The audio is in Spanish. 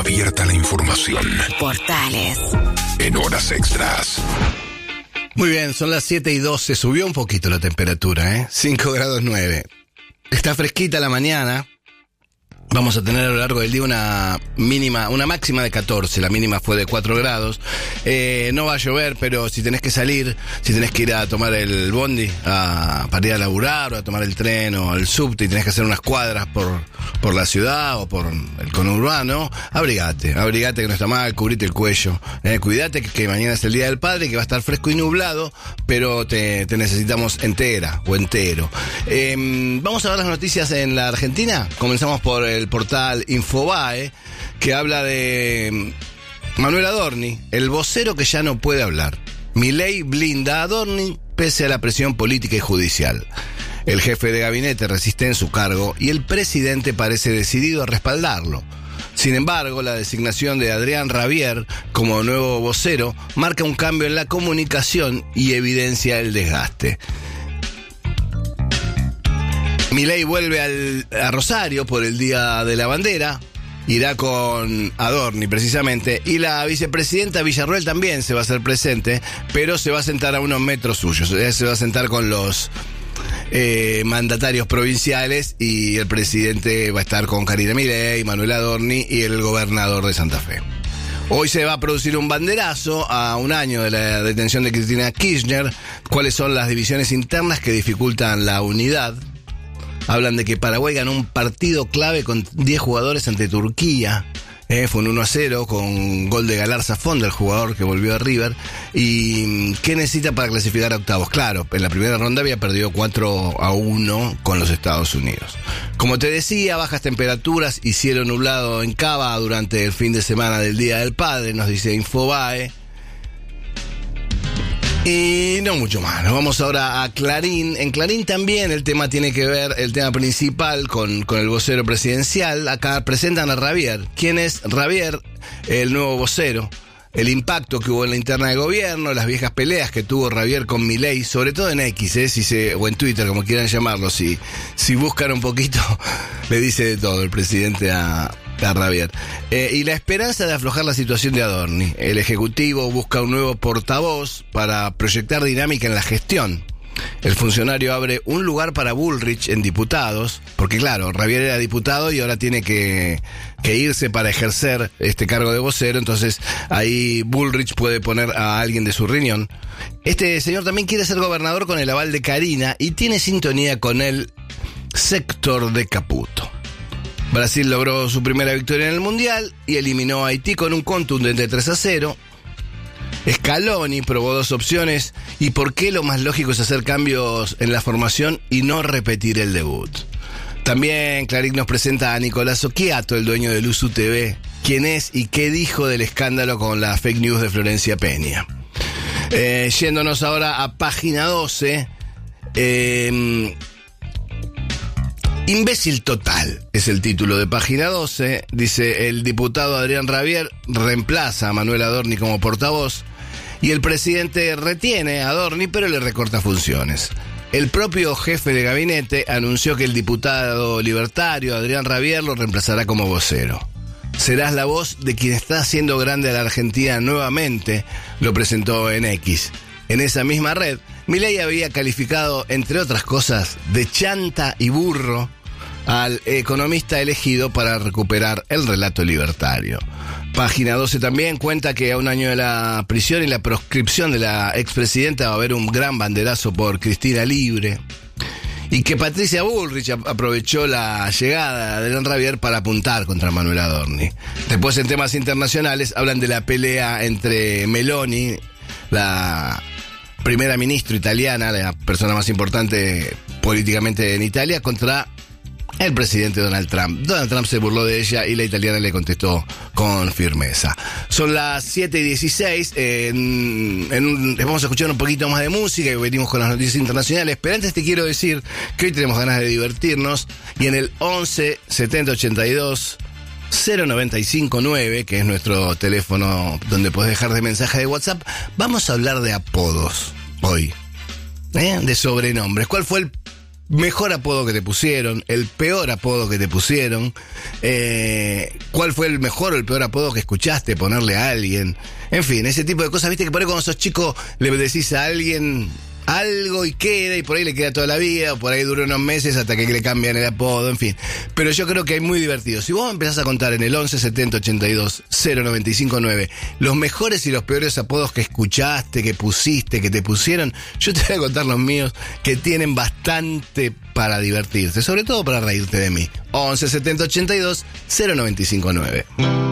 Abierta la información. Portales. En horas extras. Muy bien, son las 7:12. Subió un poquito la temperatura, 5 grados 9. Está fresquita la mañana. Vamos a tener a lo largo del día una máxima de 14. La mínima fue de 4 grados. No va a llover, pero si tenés que salir, si tenés que ir a tomar el bondi para ir a laburar, o a tomar el tren o el subte, y tenés que hacer unas cuadras por la ciudad o por el conurbano, abrigate que no está mal, cubrite el cuello. Cuidate que mañana es el Día del Padre, que va a estar fresco y nublado, pero te necesitamos entera o entero. Vamos a ver las noticias en la Argentina. Comenzamos por el portal Infobae, que habla de Manuel Adorni, el vocero que ya no puede hablar. Milei blinda a Adorni pese a la presión política y judicial. El jefe de gabinete resiste en su cargo y el presidente parece decidido a respaldarlo. Sin embargo, la designación de Adrián Rabier como nuevo vocero marca un cambio en la comunicación y evidencia el desgaste. Milei vuelve a Rosario por el Día de la Bandera, irá con Adorni precisamente, y la vicepresidenta Villarroel también se va a hacer presente, pero se va a sentar a unos metros suyos, se va a sentar con los mandatarios provinciales, y el presidente va a estar con Karina Milei, Manuel Adorni y el gobernador de Santa Fe. Hoy se va a producir un banderazo a un año de la detención de Cristina Kirchner. ¿Cuáles son las divisiones internas que dificultan la unidad? Hablan de que Paraguay ganó un partido clave con 10 jugadores ante Turquía. Fue un 1-0 con gol de Galarza Fonda, el jugador que volvió a River. ¿Y qué necesita para clasificar a octavos? Claro, en la primera ronda había perdido 4-1 con los Estados Unidos. Como te decía, bajas temperaturas y cielo nublado en Cava durante el fin de semana del Día del Padre, nos dice Infobae. Y no mucho más. Nos vamos ahora a Clarín. En Clarín también el tema tiene que ver, el tema principal, con el vocero presidencial. Acá presentan a Rabier. ¿Quién es Rabier? El nuevo vocero. El impacto que hubo en la interna de gobierno, las viejas peleas que tuvo Rabier con Milei, sobre todo en X, o en Twitter, como quieran llamarlo. Si buscan un poquito, le dice de todo el presidente a Rabier. Y la esperanza de aflojar la situación de Adorni. El Ejecutivo busca un nuevo portavoz para proyectar dinámica en la gestión. El funcionario abre un lugar para Bullrich en diputados, porque claro, Rabier era diputado y ahora tiene que irse para ejercer este cargo de vocero, entonces ahí Bullrich puede poner a alguien de su riñón. Este señor también quiere ser gobernador con el aval de Karina y tiene sintonía con el sector de Caputo. Brasil logró su primera victoria en el Mundial y eliminó a Haití con un contundente 3-0. Scaloni probó 2 opciones. ¿Y por qué lo más lógico es hacer cambios en la formación y no repetir el debut? También Clarín nos presenta a Nicolás Occhiato, el dueño de Luzu TV. ¿Quién es y qué dijo del escándalo con la fake news de Florencia Peña? Yéndonos ahora a página 12. Imbécil total es el título de página 12. Dice: el diputado Adrián Rabier reemplaza a Manuel Adorni como portavoz y el presidente retiene a Adorni pero le recorta funciones. El propio jefe de gabinete anunció que el diputado libertario Adrián Rabier lo reemplazará como vocero. Serás la voz de quien está haciendo grande a la Argentina nuevamente, lo presentó en X. En esa misma red, Milei había calificado, entre otras cosas, de chanta y burro al economista elegido para recuperar el relato libertario. Página 12 también cuenta que a un año de la prisión y la proscripción de la expresidenta va a haber un gran banderazo por Cristina libre. Y que Patricia Bullrich aprovechó la llegada de Adrián Rabier para apuntar contra Manuel Adorni. Después, en temas internacionales, hablan de la pelea entre Meloni, la primera ministra italiana, la persona más importante políticamente en Italia, contra el presidente Donald Trump. Donald Trump se burló de ella y la italiana le contestó con firmeza. Son las 7:16. Vamos a escuchar un poquito más de música y venimos con las noticias internacionales. Pero antes te quiero decir que hoy tenemos ganas de divertirnos y en el 11 70 82 0959, que es nuestro teléfono donde podés dejar de mensaje de WhatsApp, vamos a hablar de apodos hoy, de sobrenombres. ¿Cuál fue el mejor apodo que te pusieron, el peor apodo que te pusieron, cuál fue el mejor o el peor apodo que escuchaste ponerle a alguien. En fin, ese tipo de cosas, viste que por ahí cuando sos chico le decís a alguien algo y queda, y por ahí le queda toda la vida, o por ahí dura unos meses hasta que le cambian el apodo, en fin. Pero yo creo que es muy divertido. Si vos empezás a contar en el 11 70 82 095 9 los mejores y los peores apodos que escuchaste, que pusiste, que te pusieron, yo te voy a contar los míos, que tienen bastante para divertirte, sobre todo para reírte de mí. 11 70 82 095 9.